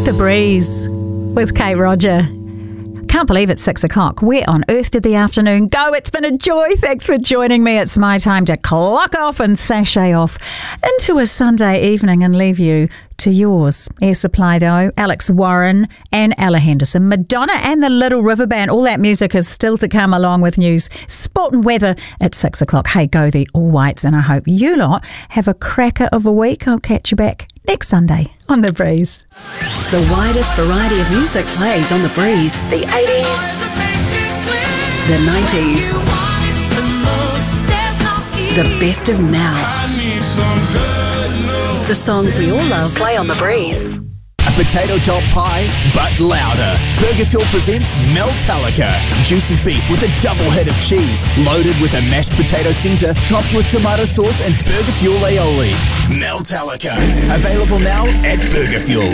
The Breeze with Kate Roger. Can't believe it's 6 o'clock. Where on earth did the afternoon go? It's been a joy. Thanks for joining me. It's my time to clock off and sashay off into a Sunday evening and leave you to yours. Air Supply, though, Alex Warren and Ella Henderson, Madonna and the Little River Band. All that music is still to come, along with news, sport and weather at 6 o'clock. Hey, go the All Whites, and I hope you lot have a cracker of a week. I'll catch you back next Sunday on The Breeze. The widest variety of music plays on The Breeze. The 80s, the 90s, the best of now. The songs we all love play on The Breeze. A potato top pie, but louder. Burger Fuel presents Meltalica. Juicy beef with a double head of cheese, loaded with a mashed potato centre, topped with tomato sauce and Burger Fuel aioli. Meltalica. Available now at Burger Fuel.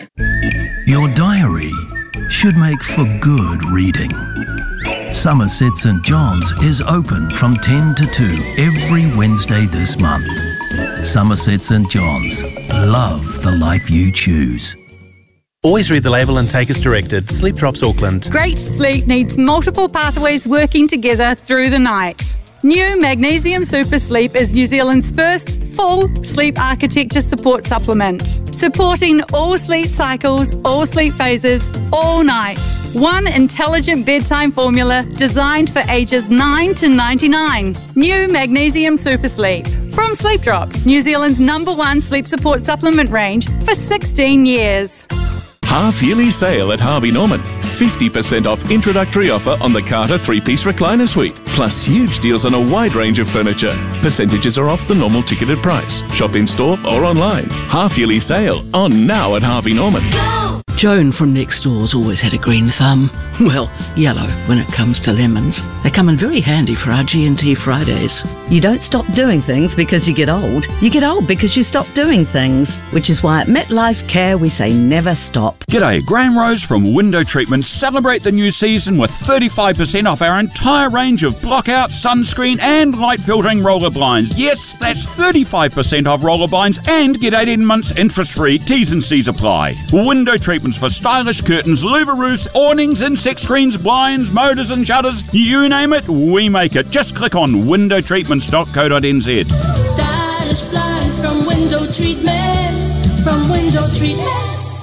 Your diary should make for good reading. Somerset St John's is open from 10 to 2 every Wednesday this month. Somerset St John's. Love the life you choose. Always read the label and take as directed. Sleep Drops Auckland. Great sleep needs multiple pathways working together through the night. New Magnesium Super Sleep is New Zealand's first full sleep architecture support supplement, supporting all sleep cycles, all sleep phases, all night. One intelligent bedtime formula designed for ages 9 to 99. New Magnesium Super Sleep. From Sleep Drops, New Zealand's #1 sleep support supplement range for 16 years. Half-yearly sale at Harvey Norman. 50% off introductory offer on the Carter 3-piece recliner suite. Plus huge deals on a wide range of furniture. Percentages are off the normal ticketed price. Shop in-store or online. Half-yearly sale on now at Harvey Norman. Joan from next door's always had a green thumb. Well, yellow when it comes to lemons. They come in very handy for our G&T Fridays. You don't stop doing things because you get old. You get old because you stop doing things, which is why at MetLife Care we say never stop. G'day, Graham Rose from Window Treatment. Celebrate the new season with 35% off our entire range of blockout, sunscreen and light filtering roller blinds. Yes, that's 35% off roller blinds and get 18 months interest-free. T's and C's apply. Window Treatments for stylish curtains, louver roofs, awnings, insect screens, blinds, motors and shutters. You name it, we make it. Just click on windowtreatments.co.nz. Stylish blinds from Window Treatment. From Window Treatment.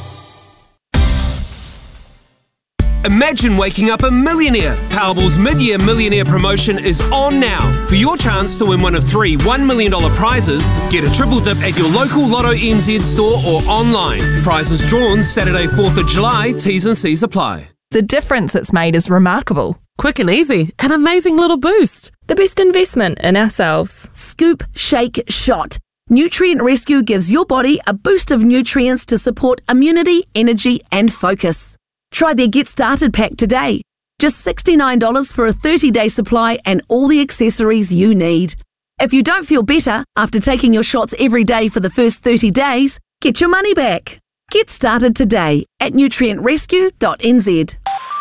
Imagine waking up a millionaire. Powerball's mid-year millionaire promotion is on now. For your chance to win one of 3 $1 million prizes, get a triple dip at your local Lotto NZ store or online. Prizes drawn Saturday 4th of July. T's and C's apply. The difference it's made is remarkable. Quick and easy. An amazing little boost. The best investment in ourselves. Scoop, shake, shot. Nutrient Rescue gives your body a boost of nutrients to support immunity, energy and focus. Try their Get Started pack today. Just $69 for a 30-day supply and all the accessories you need. If you don't feel better after taking your shots every day for the first 30 days, get your money back. Get started today at nutrientrescue.nz.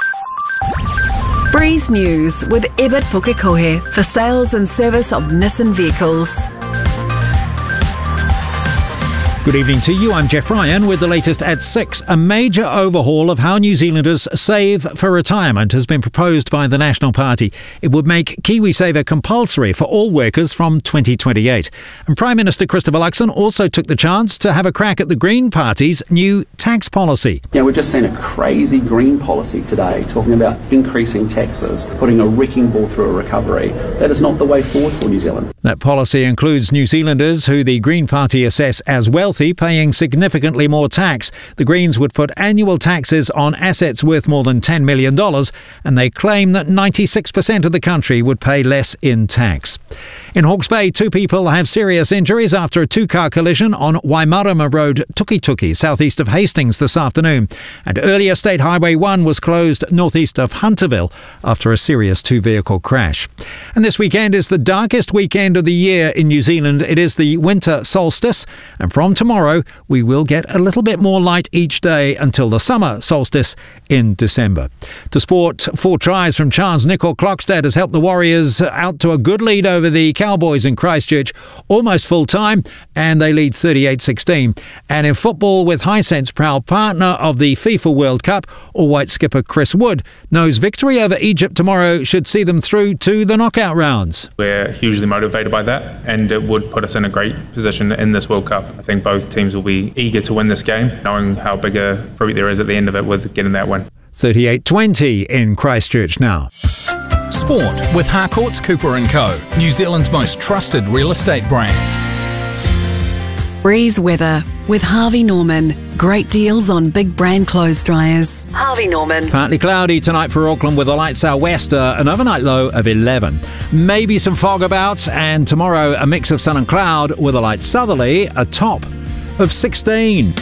Breeze News with Ebert Pukekohe for sales and service of Nissan vehicles. Good evening to you. I'm Jeff Bryan with the latest at 6. A major overhaul of how New Zealanders save for retirement has been proposed by the National Party. It would make KiwiSaver compulsory for all workers from 2028. And Prime Minister Christopher Luxon also took the chance to have a crack at the Green Party's new tax policy. Yeah, we've just seen a crazy green policy today, talking about increasing taxes, putting a wrecking ball through a recovery. That is not the way forward for New Zealand. That policy includes New Zealanders who the Green Party assess as wealthy, paying significantly more tax. The Greens would put annual taxes on assets worth more than $10 million, and they claim that 96% of the country would pay less in tax. In Hawke's Bay, 2 people have serious injuries after a 2-car collision on Waimarama Road, Tukituki, southeast of Hastings this afternoon. And earlier, State Highway 1 was closed northeast of Hunterville after a serious 2-vehicle crash. And this weekend is the darkest weekend of the year in New Zealand. It is the winter solstice, and from tomorrow we will get a little bit more light each day until the summer solstice in December. To sport, 4 tries from Charles Nicol-Klokstad has helped the Warriors out to a good lead over the Cowboys in Christchurch, almost full time, and they lead 38-16. And in football, with Hisense proud partner of the FIFA World Cup, All-White skipper Chris Wood knows victory over Egypt tomorrow should see them through to the knockout rounds. We're hugely motivated by that, and it would put us in a great position in this World Cup. I think both teams will be eager to win this game, knowing how big a fruit there is at the end of it with getting that win. 38-20 in Christchurch now. Sport with Harcourts Cooper & Co, New Zealand's most trusted real estate brand. Breeze weather with Harvey Norman. Great deals on big brand clothes dryers. Harvey Norman. Partly cloudy tonight for Auckland with a light sou'wester, an overnight low of 11. Maybe some fog about, and tomorrow a mix of sun and cloud with a light southerly, a top of 16.